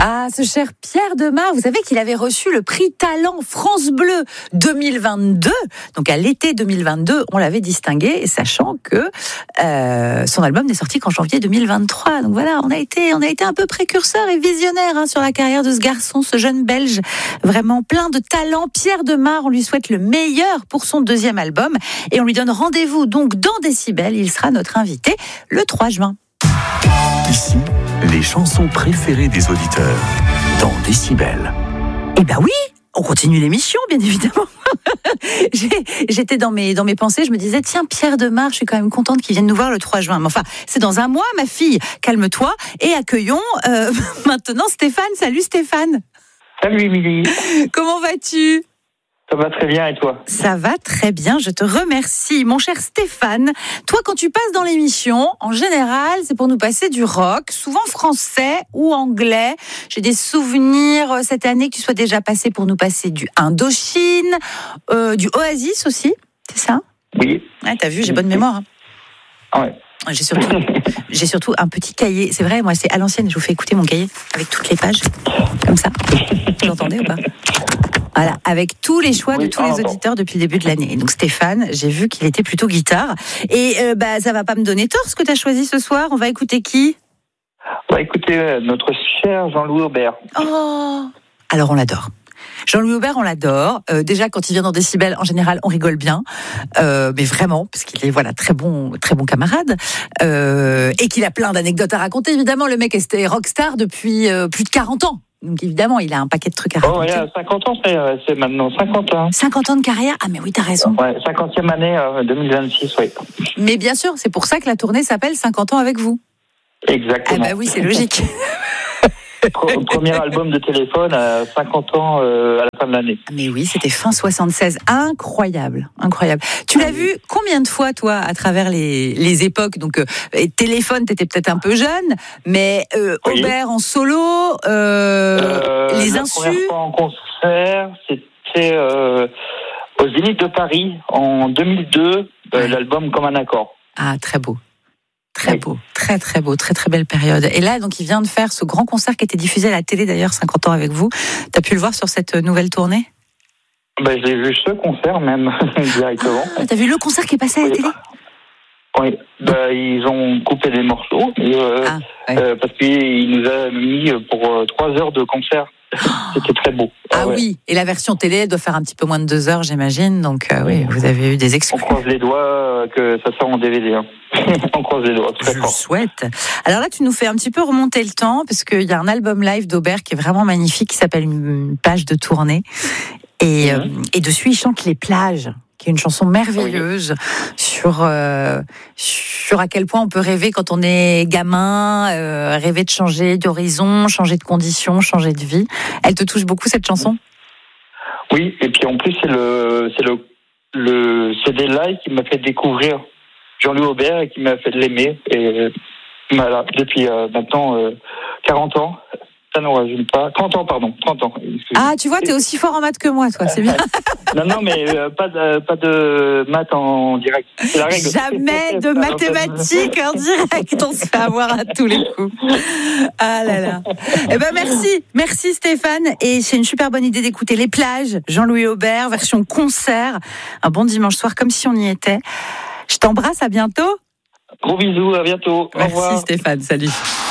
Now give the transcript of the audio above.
Ah, ce cher Pierre Demar, vous savez qu'il avait reçu le prix Talent France Bleu 2022. Donc à l'été 2022, on l'avait distingué, sachant que son album n'est sorti qu'en janvier 2023. Donc voilà, on a été un peu précurseur et visionnaire sur la carrière de ce garçon, ce jeune Belge, vraiment plein de talent. Pierre Demar, on lui souhaite le meilleur pour son deuxième album et on lui donne rendez-vous donc dans Décibel. Il sera notre invité le 3 juin. Ici, les chansons préférées des auditeurs dans Décibel. Eh ben oui, on continue l'émission, bien évidemment. J'étais dans mes pensées, je me disais, tiens, Pierre Demar, je suis quand même contente qu'il vienne nous voir le 3 juin. Mais enfin, c'est dans un mois, ma fille, calme-toi. Et accueillons maintenant Stéphane. Salut Stéphane. Salut Émilie. Comment vas-tu ? Ça va très bien et toi ? Ça va très bien, je te remercie. Mon cher Stéphane, toi quand tu passes dans l'émission, en général, c'est pour nous passer du rock, souvent français ou anglais. J'ai des souvenirs cette année que tu sois déjà passé pour nous passer du Indochine, du Oasis aussi, c'est ça ? Oui. Ouais, t'as vu, j'ai bonne mémoire. Ouais. J'ai surtout un petit cahier. C'est vrai, moi c'est à l'ancienne, je vous fais écouter mon cahier avec toutes les pages, comme ça. Vous entendez ou pas ? Voilà, avec tous les choix de tous les auditeurs depuis le début de l'année. Et donc Stéphane, j'ai vu qu'il était plutôt guitare. Et ça va pas me donner tort ce que tu as choisi ce soir. On va écouter qui ? On va écouter notre cher Jean-Louis Aubert. Oh ! Alors on l'adore. Jean-Louis Aubert, on l'adore. Déjà, quand il vient dans Décibel, en général, on rigole bien. Mais vraiment, parce qu'il est très bon camarade. Et qu'il a plein d'anecdotes à raconter. Évidemment, le mec est rockstar depuis plus de 40 ans. Donc évidemment, il a un paquet de trucs à raconter. Oh, ouais, 50 ans, c'est maintenant 50 ans. 50 ans de carrière ? Ah mais oui, t'as raison. Ouais, 50e année 2026, oui. Mais bien sûr, c'est pour ça que la tournée s'appelle 50 ans avec vous. Exactement. Ah bah oui, c'est logique. Premier album de téléphone à 50 ans à la fin de l'année. Mais oui, c'était fin 76. Incroyable. Tu l'as vu combien de fois, toi, à travers les époques ? Donc, téléphone, t'étais peut-être un peu jeune, mais oui. Aubert en solo, les insus. La première fois en concert, c'était au Zénith de Paris en 2002, l'album Comme un accord. Ah, très beau. Très beau, très très beau, très très belle période. Et là, donc, il vient de faire ce grand concert qui était diffusé à la télé d'ailleurs, 50 ans avec vous. T'as pu le voir sur cette nouvelle tournée ? J'ai vu ce concert même directement. Ah, t'as vu le concert qui est passé à la télé ? Oui, ils ont coupé des morceaux parce qu'il nous a mis pour 3 heures de concert. C'était très beau. Ah ouais. Oui, et la version télé elle doit faire un petit peu moins de 2 heures, j'imagine. Donc oui, vous avez eu des exclus. On croise les doigts que ça sort en DVD. Hein. On croise les doigts, très fort. Je souhaite. Alors là, tu nous fais un petit peu remonter le temps, parce qu'il y a un album live d'Aubert qui est vraiment magnifique, qui s'appelle Une page de tournée. Et dessus, il chante Les plages, qui est une chanson merveilleuse sur à quel point on peut rêver quand on est gamin, rêver de changer d'horizon, changer de conditions, changer de vie. Elle te touche beaucoup, cette chanson ? Oui, et puis en plus, c'est le CD live qui m'a fait découvrir Jean-Louis Aubert et qui m'a fait l'aimer. Et voilà, depuis maintenant 40 ans. Ça ne rajeunit pas. 30 ans, pardon. 30 ans. Ah, tu vois, t'es aussi fort en maths que moi, toi, c'est bien. Non, mais pas de maths en direct. C'est la règle. Jamais de mathématiques en direct. On se fait avoir à tous les coups. Ah là là. Eh ben, merci Stéphane. Et c'est une super bonne idée d'écouter Les plages, Jean-Louis Aubert, version concert. Un bon dimanche soir, comme si on y était. Je t'embrasse, à bientôt. Gros bisous, à bientôt. Merci au revoir. Stéphane, salut.